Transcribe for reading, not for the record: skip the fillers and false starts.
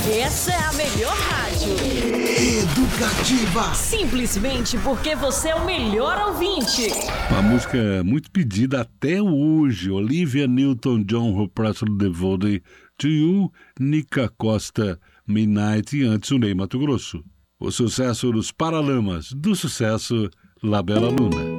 Essa é a melhor rádio. Educativa. Simplesmente porque você é o melhor ouvinte. Uma música muito pedida até hoje. Olivia Newton-John, Who Presley Devoted to You, Nica Costa, Midnight e antes o Ney Mato Grosso. O sucesso dos Paralamas, do sucesso La Bela Luna.